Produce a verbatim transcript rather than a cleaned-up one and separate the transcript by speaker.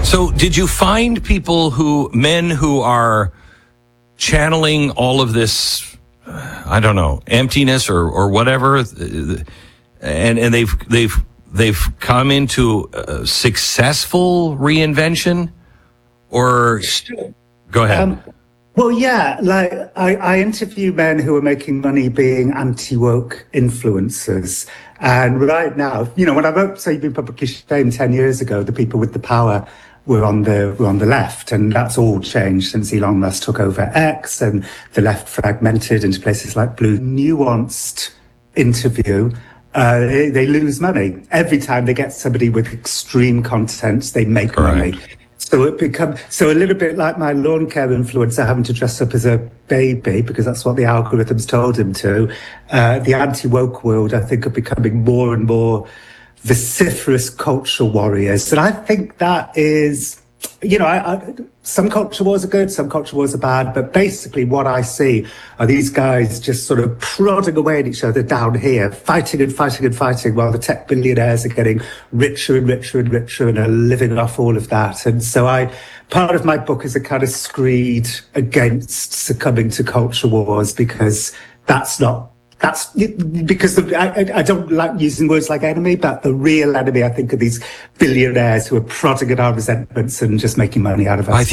Speaker 1: So did you find people who, men who are channeling all of this, I don't know, emptiness or, or whatever, and, and they've, they've, they've come into a successful reinvention? Or
Speaker 2: Sure.
Speaker 1: Go ahead. Um,
Speaker 2: well, yeah, like I, I interview men who are making money being anti-woke influencers. And right now, you know, when I wrote So You've Been Publicly Shamed ten years ago, the people with the power were on the were on the left, and that's all changed since Elon Musk took over X and the left fragmented into places like Blue. Nuanced interview, uh, they, they lose money. Every time they get somebody with extreme content, they make
Speaker 1: Correct.
Speaker 2: money. So it become so a little bit like my lawn care influencer having to dress up as a baby because that's what the algorithms told him to. Uh, the anti-woke world, I think, are becoming more and more vociferous culture warriors. And I think that is, you know, I, I, some culture wars are good, some culture wars are bad, but basically what I see are these guys just sort of prodding away at each other down here, fighting and fighting and fighting while the tech billionaires are getting richer and richer and richer and are living off all of that. And so I, part of my book is a kind of screed against succumbing to culture wars because that's not That's because the, I, I don't like using words like enemy, but the real enemy, I think, are these billionaires who are prodding at our resentments and just making money out of us.
Speaker 1: I